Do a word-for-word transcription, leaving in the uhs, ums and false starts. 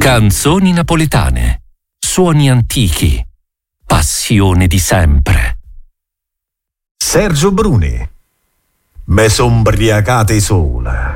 Canzoni napoletane, suoni antichi, passione di sempre. Sergio Bruni. Me son briacate sola.